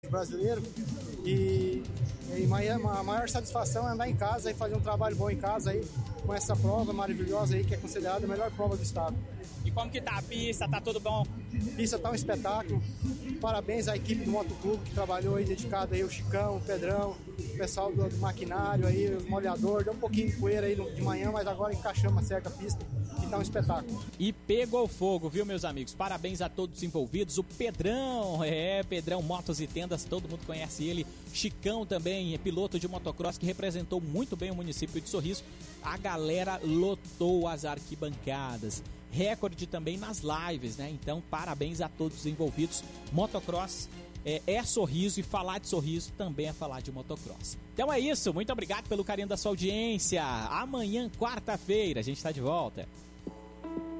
brasileiro e a maior satisfação é andar em casa e fazer um trabalho bom em casa aí com essa prova maravilhosa aí que é considerada a melhor prova do estado. E como que tá a pista? Tá tudo bom? A pista tá um espetáculo. Parabéns à equipe do Motoclube que trabalhou aí, dedicado aí, o Chicão, o Pedrão, o pessoal do maquinário aí, os molhadores, deu um pouquinho de poeira aí de manhã, mas agora encaixamos certa a pista e tá um espetáculo. E pegou fogo, viu, meus amigos? Parabéns a todos os envolvidos. O Pedrão, Pedrão Motos e Tendas, todo mundo conhece ele. Chicão também, é piloto de motocross que representou muito bem o município de Sorriso. A galera lotou as arquibancadas. Recorde também nas lives, né? Então, parabéns a todos os envolvidos. Motocross é Sorriso e falar de Sorriso também é falar de motocross. Então é isso, muito obrigado pelo carinho da sua audiência. Amanhã, quarta-feira, a gente está de volta.